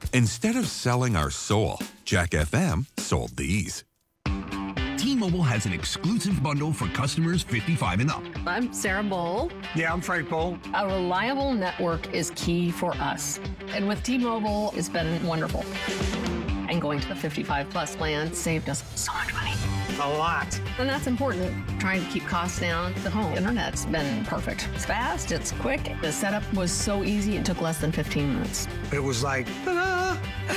Instead of selling our soul, Jack FM sold these. T-Mobile has an exclusive bundle for customers 55 and up. I'm Sarah Bowl. Yeah, I'm Frank Bowl. A reliable network is key for us. And with T-Mobile, it's been wonderful. And going to the 55 plus plan saved us so much money. A lot. And that's important. Trying to keep costs down. The home internet's been perfect. It's fast, it's quick. The setup was so easy, it took less than 15 minutes. It was like, ta-da!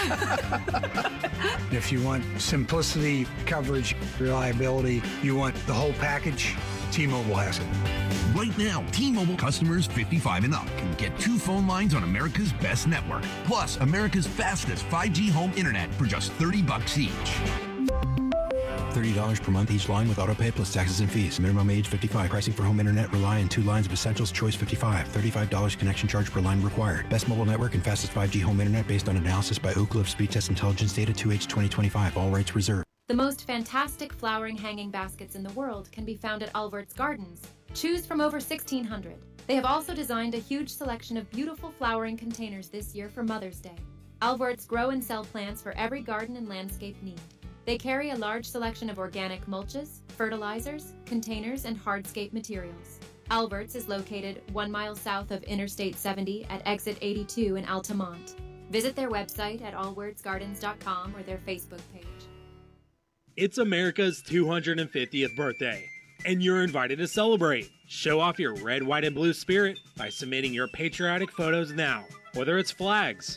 If you want simplicity, coverage, reliability, you want the whole package, T-Mobile has it. Right now, T-Mobile customers 55 and up can get 2 phone lines on America's best network, plus America's fastest 5G home internet for just $30 each. $30 per month each line with autopay plus taxes and fees. Minimum age 55. Pricing for home internet rely on 2 lines of Essentials Choice 55. $35 connection charge per line required. Best mobile network and fastest 5G home internet based on analysis by Oak Cliff Speed Test Intelligence data 2H 2025. All rights reserved. The most fantastic flowering hanging baskets in the world can be found at Albert's Gardens. Choose from over 1,600. They have also designed a huge selection of beautiful flowering containers this year for Mother's Day. Albert's grow and sell plants for every garden and landscape need. They carry a large selection of organic mulches, fertilizers, containers, and hardscape materials. Albert's is located 1 mile south of Interstate 70 at Exit 82 in Altamont. Visit their website at allwordsgardens.com or their Facebook page. It's America's 250th birthday, and you're invited to celebrate. Show off your red, white, and blue spirit by submitting your patriotic photos now. Whether it's flags,